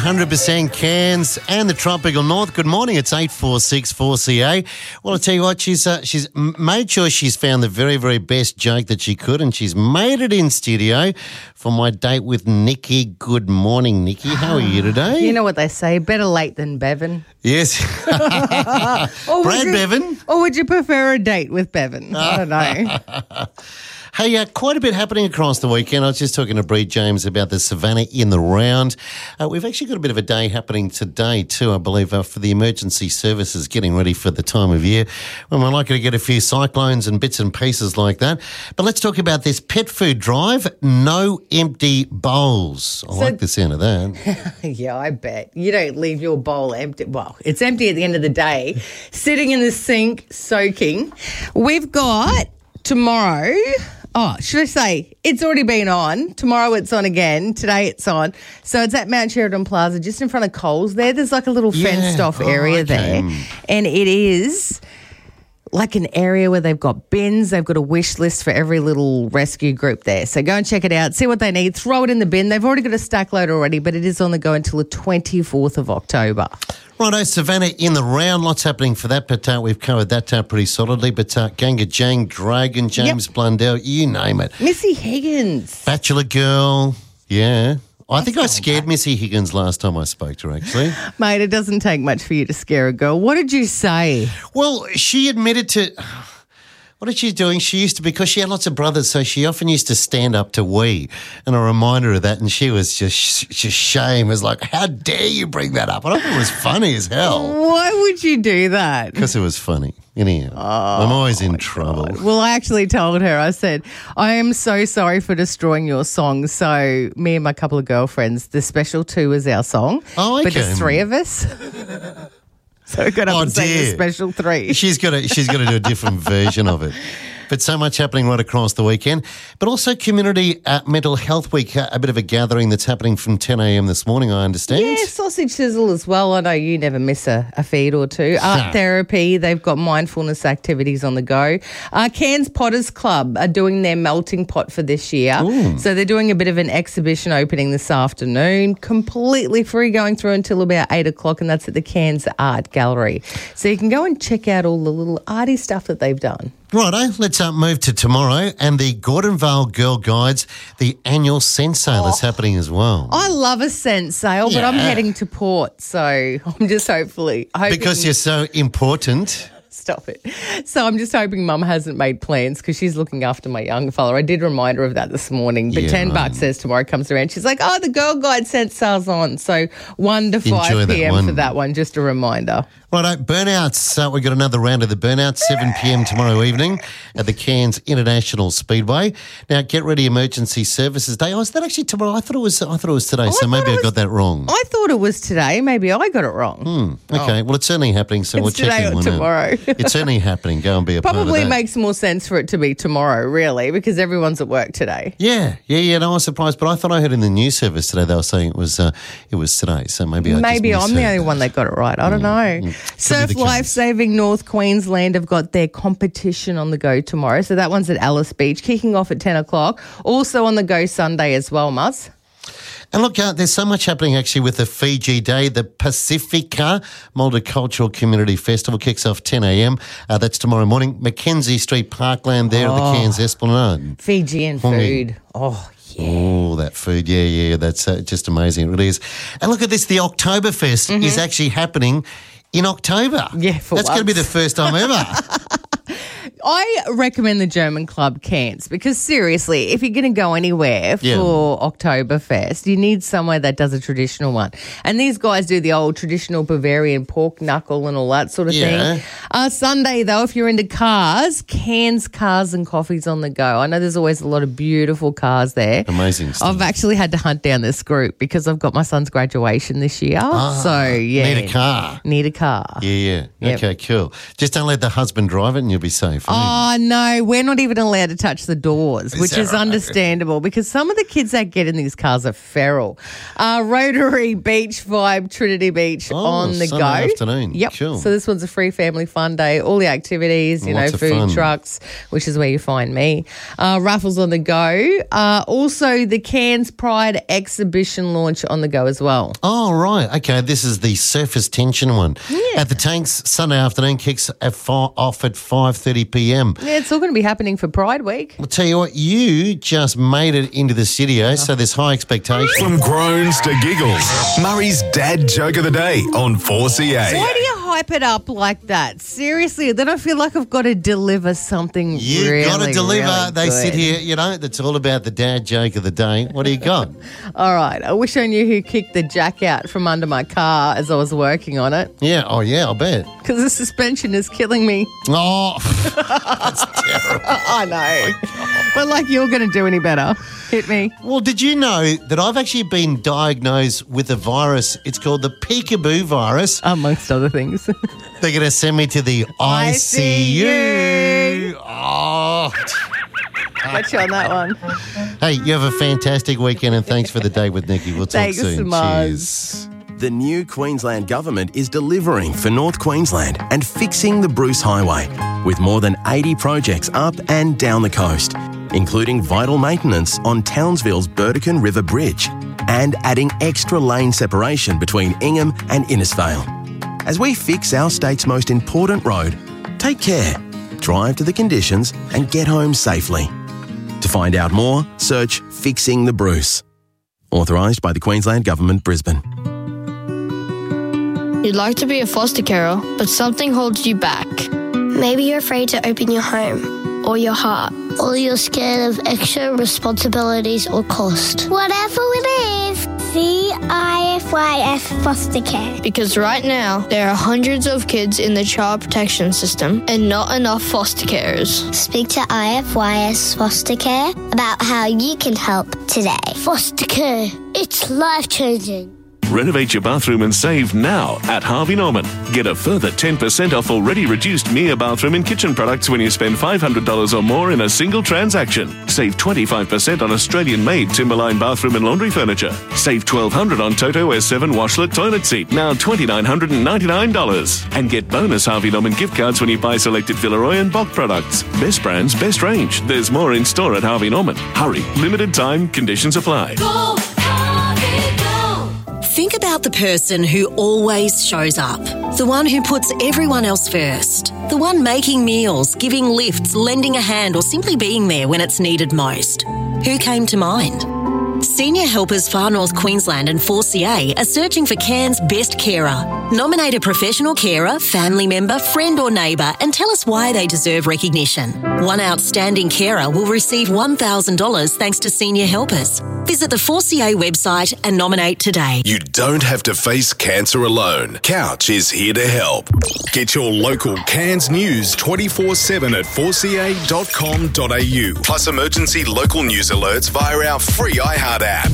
100% Cairns and the tropical north. Good morning. It's 846 4CA. Well, I'll tell you what, she's made sure she's found the very, very best joke that she could, and she's made it in studio for my date with Nikki. Good morning, Nikki. How are you today? You know what they say, better late than Bevan. Yes. Brad Bevan? Or would you prefer a date with Bevan? I don't know. Hey, quite a bit happening across the weekend. I was just talking to Bree James about the Savannah in the round. We've actually got a bit of a day happening today too, I believe, for the emergency services, getting ready for the time of year when we're likely to get a few cyclones and bits and pieces like that. But let's talk about this pet food drive, no empty bowls. I like the sound of that. Yeah, I bet. You don't leave your bowl empty. Well, it's empty at the end of the day, sitting in the sink, soaking. We've got tomorrow... Oh, should I say, it's already been on. Tomorrow it's on again. Today it's on. So it's at Mount Sheridan Plaza, just in front of Coles there. There's like a little fenced-off area there. And it is like an area where they've got bins. They've got a wish list for every little rescue group there. So go and check it out, see what they need, throw it in the bin. They've already got a stack load already, but it is on the go until the 24th of October. Righto, Savannah in the round, lots happening for that, but we've covered that pretty solidly. But Ganga Jang, Dragon, James Blundell, you name it. Missy Higgins. Bachelor Girl, yeah. I think I scared Missy Higgins last time I spoke to her, actually. Mate, it doesn't take much for you to scare a girl. What did you say? Well, she admitted to... What is she doing? She used to, because she had lots of brothers, so she often used to stand up to we, and a reminder of that, and she was just shame. It was like, how dare you bring that up? And I thought it was funny as hell. Why would you do that? Because it was funny. Anyhow, I'm always in trouble. God. Well, I actually told her, I said, I am so sorry for destroying your song. So me and my couple of girlfriends, the special 2 is our song. Oh, okay. But there's 3 of us. So we've got to sing the special 3. She's got to do a different version of it. But so much happening right across the weekend. But also Community Mental Health Week, a bit of a gathering that's happening from 10 a.m. this morning, I understand. Yeah, sausage sizzle as well. I know you never miss a feed or two. Art therapy, they've got mindfulness activities on the go. Cairns Potters Club are doing their melting pot for this year. Ooh. So they're doing a bit of an exhibition opening this afternoon, completely free, going through until about 8 o'clock, and that's at the Cairns Art Gallery. So you can go and check out all the little arty stuff that they've done. Righto, let's move to tomorrow, and the Gordon Vale Girl Guides, the annual scent sale is happening as well. I love a scent sale, but I'm heading to Port, so I'm just hoping... Because you're so important. Stop it. So I'm just hoping Mum hasn't made plans because she's looking after my young fella. I did remind her of that this morning, but $10 says tomorrow comes around. She's like, the Girl Guide scent sale's on. So 1 to 5 p.m. for that one, just a reminder. Righto, burnouts. We've got another round of the burnouts, 7 p.m. tomorrow evening at the Cairns International Speedway. Now, get ready, Emergency Services Day. Oh, is that actually tomorrow? I thought it was today, so maybe I got that wrong. I thought it was today. Maybe I got it wrong. Okay, well, it's certainly happening, so we'll check in today or tomorrow. It's certainly happening. Go and be a part of that. Probably makes more sense for it to be tomorrow, really, because everyone's at work today. Yeah. No, I was surprised, but I thought I heard in the news service today they were saying it was today, so maybe I'm the only one that got it right. I don't know. Surf Lifesaving North Queensland have got their competition on the go tomorrow. So that one's at Alice Beach, kicking off at 10 o'clock. Also on the go Sunday as well, Muzz. And look, there's so much happening actually with the Fiji Day. The Pacifica Multicultural Community Festival kicks off 10 a.m. That's tomorrow morning. Mackenzie Street Parkland there at the Cairns Esplanade. Fijian food. Oh, yeah. Oh, that food. Yeah. That's just amazing. It really is. And look at this. The Oktoberfest is actually happening in October. Yeah, That's going to be the first time ever. I recommend the German Club Cairns because seriously, if you're going to go anywhere for Oktoberfest, you need somewhere that does a traditional one. And these guys do the old traditional Bavarian pork knuckle and all that sort of thing. Sunday, though, if you're into cars, Cairns Cars and Coffees on the go. I know there's always a lot of beautiful cars there. Amazing stuff. I've actually had to hunt down this group because I've got my son's graduation this year. Need a car. Need a car. Yeah. Yep. Okay, cool. Just don't let the husband drive it and you'll be safe. afternoon. Oh, no, we're not even allowed to touch the doors, which is understandable because some of the kids that get in these cars are feral. Rotary Beach Vibe, Trinity Beach on the go. Sunday afternoon. Yep. Cool. So this one's a free family fun day. All the activities, Lots of food fun. trucks, which is where you find me. Raffles on the go. Also, the Cairns Pride exhibition launch on the go as well. Oh, right. Okay, this is the surface tension one. Yeah. At the Tanks, Sunday afternoon kicks off at 5:30 p.m. Yeah, it's all going to be happening for Pride Week. I'll tell you what, you just made it into the studio, so there's high expectations. From groans to giggles, Murray's dad joke of the day on 4CA. Why do you hype it up like that? Seriously, then I feel like I've got to deliver something You really, got to deliver. really They sit good. here, that's all about the dad joke of the day. What do you got? All right. I wish I knew who kicked the jack out from under my car as I was working on it Yeah, oh yeah, I'll bet. because the suspension is killing me. Oh, that's terrible. I know. But like you're going to do any better. Hit me. Well, did you know that I've actually been diagnosed with a virus? It's called the peekaboo virus. Amongst other things. They're going to send me to the ICU. Oh. Got you on that one. Hey, you have a fantastic weekend and thanks for the day with Nikki. We'll talk Thanks, soon. Maz. Cheers. The new Queensland Government is delivering for North Queensland and fixing the Bruce Highway with more than 80 projects up and down the coast, including vital maintenance on Townsville's Burdekin River Bridge and adding extra lane separation between Ingham and Innisfail. As we fix our state's most important road, take care, drive to the conditions and get home safely. To find out more, search Fixing the Bruce. Authorised by the Queensland Government, Brisbane. You'd like to be a foster carer, but something holds you back. Maybe you're afraid to open your home or your heart, or you're scared of extra responsibilities or cost. Whatever it is, CIFYS Foster Care. Because right now, there are hundreds of kids in the child protection system and not enough foster carers. Speak to IFYS Foster Care about how you can help today. Foster Care, it's life-changing. Renovate your bathroom and save now at Harvey Norman. Get a further 10% off already reduced Mia bathroom and kitchen products when you spend $500 or more in a single transaction. Save 25% on Australian-made Timberline bathroom and laundry furniture. Save $1,200 on Toto S7 washlet toilet seat, now $2,999. And get bonus Harvey Norman gift cards when you buy selected Villeroy and Bock products. Best brands, best range. There's more in store at Harvey Norman. Hurry, limited time, conditions apply. Think about the person who always shows up. The one who puts everyone else first. The one making meals, giving lifts, lending a hand, or simply being there when it's needed most. Who came to mind? Senior Helpers Far North Queensland and 4CA are searching for Cairns' best carer. Nominate a professional carer, family member, friend or neighbour and tell us why they deserve recognition. One outstanding carer will receive $1,000 thanks to Senior Helpers. Visit the 4CA website and nominate today. You don't have to face cancer alone. Couch is here to help. Get your local Cairns news 24/7 at 4ca.com.au. Plus emergency local news alerts via our free iHeart app.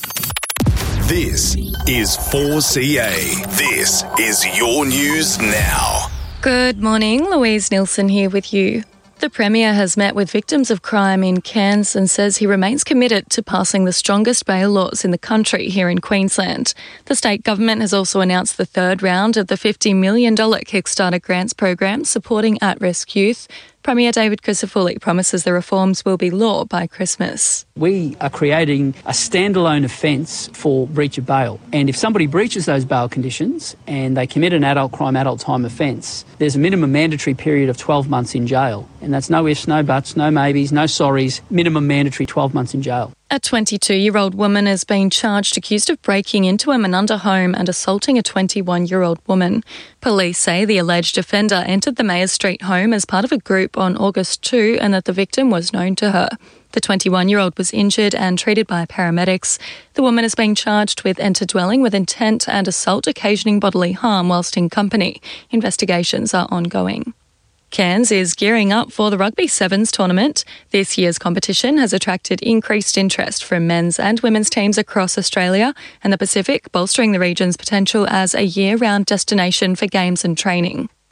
This is 4CA. This is your news now. Good morning, Louise Nielsen here with you. The Premier has met with victims of crime in Cairns and says he remains committed to passing the strongest bail laws in the country here in Queensland. The state government has also announced the third round of the $50 million Kickstarter grants program supporting at-risk youth. Premier David Crisafulli promises the reforms will be law by Christmas. We are creating a standalone offence for breach of bail. And if somebody breaches those bail conditions and they commit an adult crime, adult time offence, there's a minimum mandatory period of 12 months in jail. And that's no ifs, no buts, no maybes, no sorries, minimum mandatory 12 months in jail. A 22-year-old woman is being charged accused of breaking into a Menunda home and assaulting a 21-year-old woman. Police say the alleged offender entered the Mayors Street home as part of a group on August 2 and that the victim was known to her. The 21-year-old was injured and treated by paramedics. The woman is being charged with enter-dwelling with intent and assault occasioning bodily harm whilst in company. Investigations are ongoing. Cairns is gearing up for the Rugby Sevens tournament. This year's competition has attracted increased interest from men's and women's teams across Australia and the Pacific, bolstering the region's potential as a year-round destination for games and training.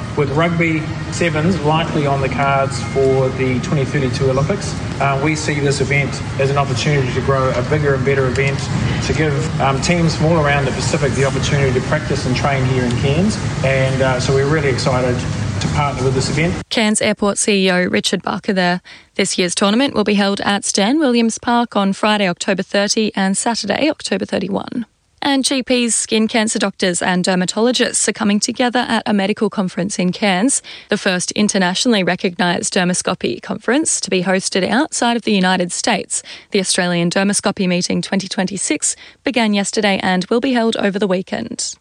With rugby sevens likely on the cards for the 2032 Olympics, we see this event as an opportunity to grow a bigger and better event, to give teams from all around the Pacific the opportunity to practice and train here in Cairns. And so we're really excited to partner with this event. Cairns Airport CEO Richard Barker there. This year's tournament will be held at Stan Williams Park on Friday, October 30 and Saturday, October 31. And GPs, skin cancer doctors and dermatologists are coming together at a medical conference in Cairns, the first internationally recognised dermoscopy conference to be hosted outside of the United States. The Australian Dermoscopy Meeting 2026 began yesterday and will be held over the weekend.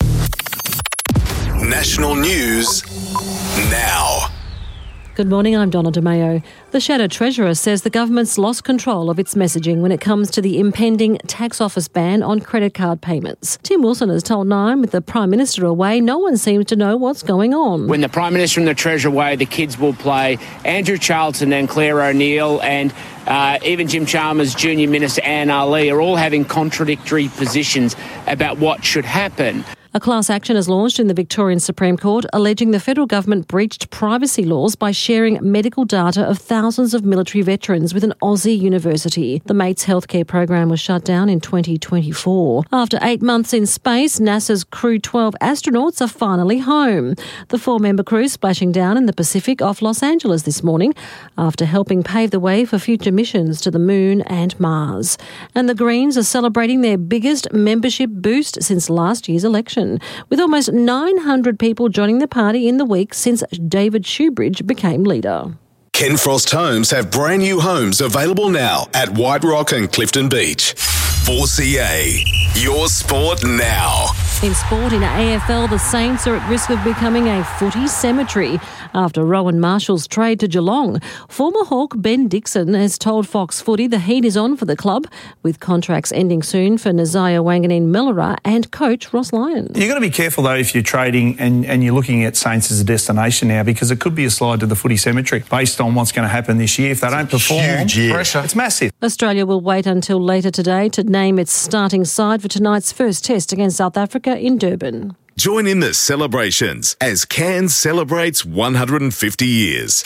National news now. Good morning, I'm Donna DeMayo. The Shadow Treasurer says the government's lost control of its messaging when it comes to the impending tax office ban on credit card payments. Tim Wilson has told Nine, with the Prime Minister away, no one seems to know what's going on. When the Prime Minister and the Treasurer away, the kids will play. Andrew Charlton and Claire O'Neill and even Jim Chalmers, Junior Minister Anne Ali are all having contradictory positions about what should happen. A class action is launched in the Victorian Supreme Court alleging the federal government breached privacy laws by sharing medical data of thousands of military veterans with an Aussie university. The Mates healthcare program was shut down in 2024. After 8 months in space, NASA's Crew 12 astronauts are finally home. The 4-member crew splashing down in the Pacific off Los Angeles this morning after helping pave the way for future missions to the Moon and Mars. And the Greens are celebrating their biggest membership boost since last year's election, with almost 900 people joining the party in the week since David Shoebridge became leader. Ken Frost Homes have brand new homes available now at White Rock and Clifton Beach. 4CA, your sport now. In sport, in AFL, the Saints are at risk of becoming a footy cemetery after Rowan Marshall's trade to Geelong. Former Hawk Ben Dixon has told Fox Footy the heat is on for the club, with contracts ending soon for Nazaya Wanganeen-Milera and coach Ross Lyons. You've got to be careful, though, if you're trading and you're looking at Saints as a destination now, because it could be a slide to the footy cemetery based on what's going to happen this year. If they don't perform, pressure. It's massive. Australia will wait until later today to name its starting side for tonight's first test against South Africa in Durban. Join in the celebrations as Cairns celebrates 150 years.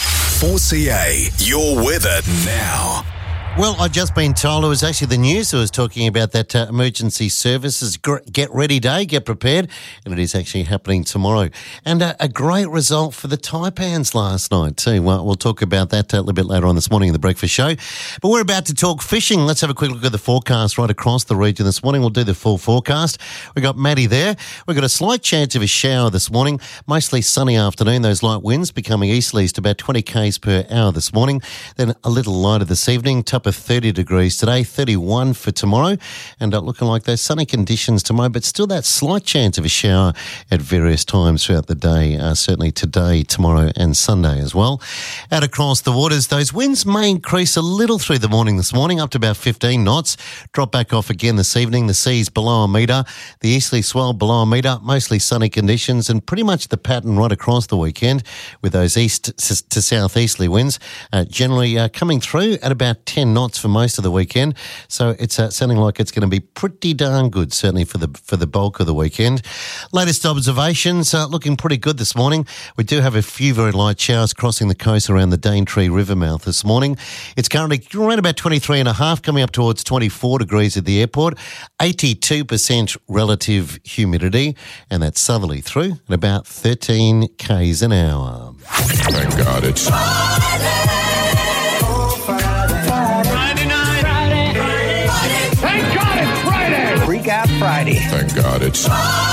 4CA, your weather now. Well, I've just been told it was actually the news that was talking about that emergency services get ready day, get prepared, and it is actually happening tomorrow. And a great result for the Taipans last night too. Well, we'll talk about that a little bit later on this morning in the breakfast show. But we're about to talk fishing. Let's have a quick look at the forecast right across the region this morning. We'll do the full forecast. We've got Maddie there. We've got a slight chance of a shower this morning. Mostly sunny afternoon. Those light winds becoming easterlies to about 20 k's per hour this morning. Then a little lighter this evening. Top of 30 degrees today, 31 for tomorrow, and looking like those sunny conditions tomorrow, but still that slight chance of a shower at various times throughout the day, certainly today, tomorrow and Sunday as well. Out across the waters, those winds may increase a little through the morning this morning, up to about 15 knots, drop back off again this evening. The sea's below a metre, the easterly swell below a metre, mostly sunny conditions, and pretty much the pattern right across the weekend with those east to southeasterly winds generally coming through at about 10 knots for most of the weekend, so it's sounding like it's going to be pretty darn good, certainly for the bulk of the weekend. Latest observations looking pretty good this morning. We do have a few very light showers crossing the coast around the Daintree River mouth this morning. It's currently around about 23.5, coming up towards 24 degrees at the airport, 82% relative humidity, and that's southerly through at about 13 k's an hour. Thank God it's Friday. Thank God it's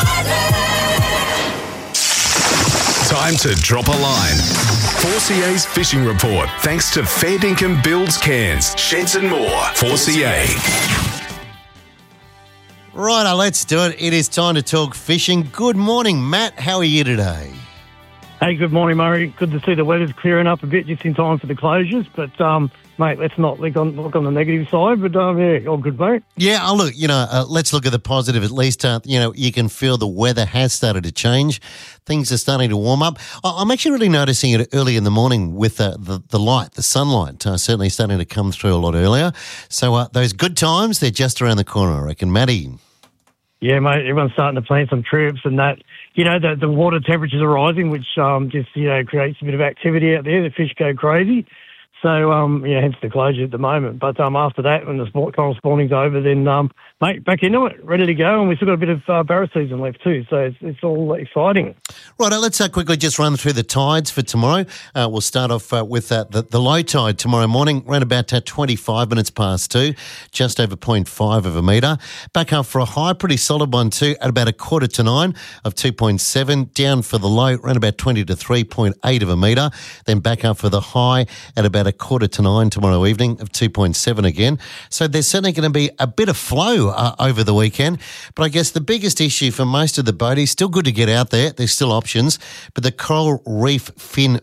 time to drop a line. 4CA's fishing report, thanks to Fair Dinkum Builds Cairns, Sheds and more. 4CA. Righto, let's do it. It is time to talk fishing. Good morning, Matt. How are you today? Hey, good morning, Murray. Good to see the weather's clearing up a bit just in time for the closures. But, mate, let's not look on the negative side. But, yeah, all good, mate. Yeah, look, let's look at the positive. At least, you can feel the weather has started to change. Things are starting to warm up. I'm actually really noticing it early in the morning with the light, the sunlight, certainly starting to come through a lot earlier. So those good times, they're just around the corner, I reckon. Maddie? Yeah, mate, everyone's starting to plan some trips and that. the water temperatures are rising, which just creates a bit of activity out there. The fish go crazy. So, hence the closure at the moment. But after that, when the coral spawning's over, then, mate, back into it, ready to go. And we've still got a bit of barra season left too. So it's all exciting. Right, let's quickly just run through the tides for tomorrow. We'll start off with the low tide tomorrow morning, around about 25 minutes past 2, just over 0.5 of a metre. Back up for a high, pretty solid one too, at about 8:45 of 2.7. Down for the low, around about 20 to 3.8 of a metre. Then back up for the high at about 8:45 tomorrow evening of 2.7 again. So there's certainly going to be a bit of flow over the weekend. But I guess the biggest issue for most of the boaties, still good to get out there. There's still options. But the coral reef fin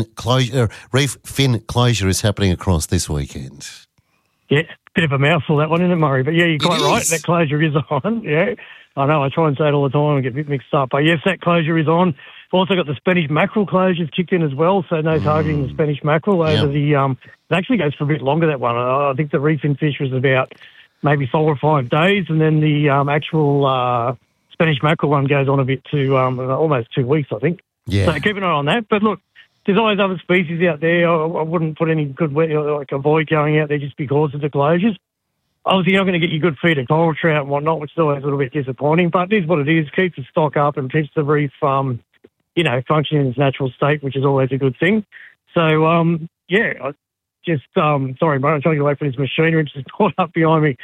closure is happening across this weekend. Yeah, bit of a mouthful, that one, isn't it, Murray? But yeah, you're quite right. That closure is on. Yeah, I know. I try and say it all the time and get a bit mixed up. But yes, that closure is on. We've also got the Spanish mackerel closures kicked in as well, so no targeting the Spanish mackerel over the... it actually goes for a bit longer, that one. I think the reef fin fish was about maybe 4 or 5 days, and then the actual Spanish mackerel one goes on a bit to almost 2 weeks, I think. Yeah. So keep an eye on that. But look, there's always other species out there. I wouldn't put any avoid going out there just because of the closures. Obviously, you're not going to get your good feed of coral trout and whatnot, which is always a little bit disappointing, but it is what it is. Keeps the stock up and keeps the reef... functioning in its natural state, which is always a good thing. So, I just, sorry, mate, I'm trying to get away from this machinery, which is caught up behind me.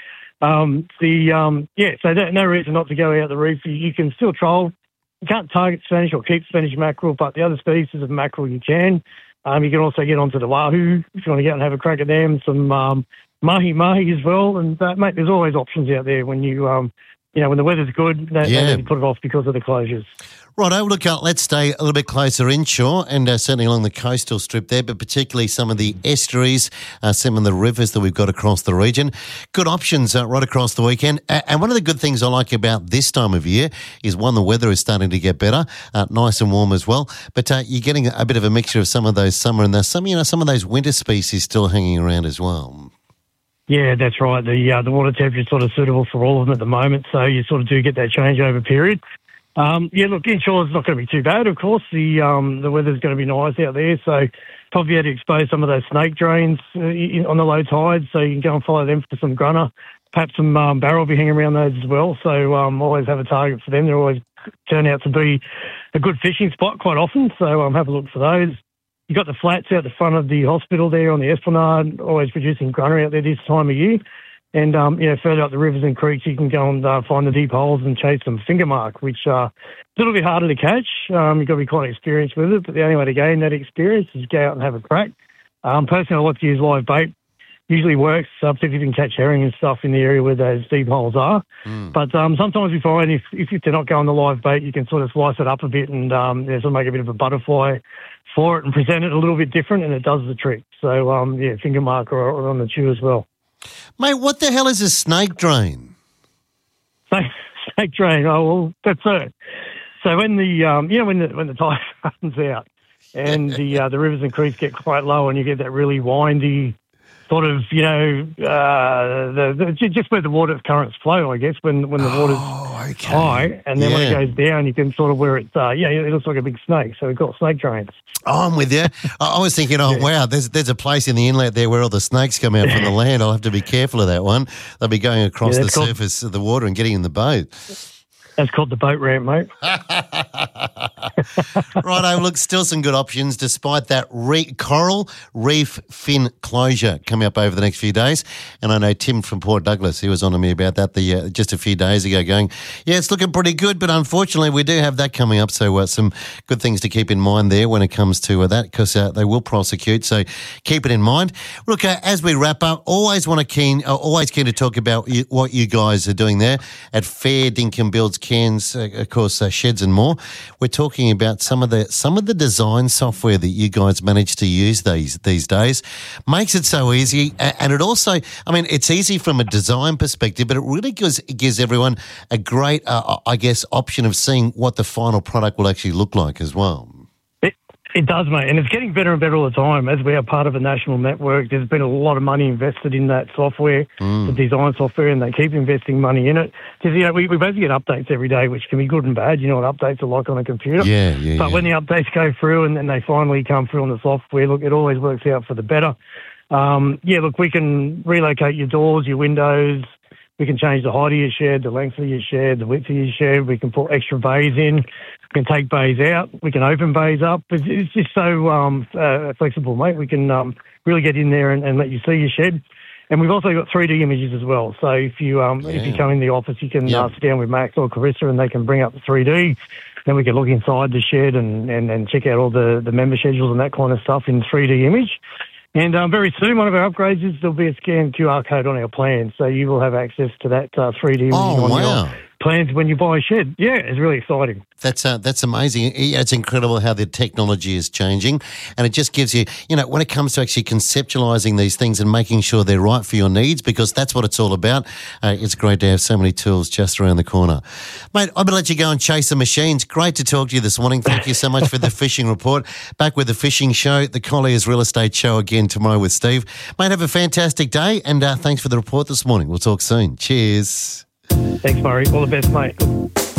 So no reason not to go out the reef. You can still troll. You can't target Spanish or keep Spanish mackerel, but the other species of mackerel you can. You can also get onto the wahoo if you want to get and have a crack at them, some mahi as well. And, mate, there's always options out there when you, when the weather's good, they put it off because of the closures. Righto, look, let's stay a little bit closer inshore and certainly along the coastal strip there, but particularly some of the estuaries, some of the rivers that we've got across the region. Good options right across the weekend. And one of the good things I like about this time of year is, one, the weather is starting to get better, nice and warm as well, but you're getting a bit of a mixture of some of those summer and some of those winter species still hanging around as well. Yeah, that's right. The water temperature is sort of suitable for all of them at the moment, so you sort of do get that changeover period. Look, inshore is not going to be too bad, of course. The weather's going to be nice out there, so probably had to expose some of those snake drains on the low tide, so you can go and follow them for some grunner. Perhaps some barra will be hanging around those as well, so always have a target for them. They always turn out to be a good fishing spot quite often, so have a look for those. You've got the flats out the front of the hospital there on the Esplanade, always producing grunner out there this time of year. And, further up the rivers and creeks, you can go and find the deep holes and chase some finger mark, which are a little bit harder to catch. You've got to be quite experienced with it, but the only way to gain that experience is go out and have a crack. Personally, I like to use live bait. Usually works, particularly if you can catch herring and stuff in the area where those deep holes are. But sometimes we find if they're not going the live bait, you can sort of slice it up a bit and sort of make a bit of a butterfly for it and present it a little bit different, and it does the trick. So, finger mark or on the chew as well. Mate, what the hell is a snake drain? Snake drain. Oh, well, that's it. So when the tide runs out and the rivers and creeks get quite low, and you get that really windy sort of, just where the water currents flow, I guess, when the water's high, and then when it goes down, you can sort of where it's, it looks like a big snake. So we've got snake drains. Oh, I'm with you. I was thinking, wow, there's a place in the inlet there where all the snakes come out from the land. I'll have to be careful of that one. They'll be going across the surface of the water and getting in the boat. That's called the boat ramp, mate. Righto, look, still some good options despite that coral reef fin closure coming up over the next few days. And I know Tim from Port Douglas, he was on to me about that just a few days ago going, it's looking pretty good, but unfortunately we do have that coming up. So some good things to keep in mind there when it comes to that, because they will prosecute. So keep it in mind. Look, as we wrap up, always keen to talk about what you guys are doing there at Fair Dinkum Builds Cairns, of course, Sheds and More. We're talking about some of the design software that you guys manage to use these days. Makes it so easy, and it also, it's easy from a design perspective, but it really gives everyone a great, option of seeing what the final product will actually look like as well. It does, mate, and it's getting better and better all the time. As we are part of a national network, there's been a lot of money invested in that software, the design software, and they keep investing money in it. Because, we basically get updates every day, which can be good and bad. You know what updates are like on a computer. But when the updates go through and then they finally come through on the software, look, it always works out for the better. We can relocate your doors, your windows. We can change the height of your shed, the length of your shed, the width of your shed. We can put extra bays in. We can take bays out. We can open bays up. It's just so flexible, mate. We can really get in there and let you see your shed. And we've also got 3D images as well. So if you come in the office, you can sit down with Max or Carissa and they can bring up the 3D. Then we can look inside the shed and check out all the member schedules and that kind of stuff in 3D image. And very soon, one of our upgrades is there'll be a scanned QR code on our plan, so you will have access to that 3D imaging on your plans when you buy a shed. Yeah, it's really exciting. That's amazing. It's incredible how the technology is changing, and it just gives you, when it comes to actually conceptualising these things and making sure they're right for your needs, because that's what it's all about. It's great to have so many tools just around the corner. Mate, I'm going to let you go and chase the machines. Great to talk to you this morning. Thank you so much for the fishing report. Back with the fishing show, the Colliers Real Estate Show again tomorrow with Steve. Mate, have a fantastic day, and thanks for the report this morning. We'll talk soon. Cheers. Thanks, Murray. All the best, mate.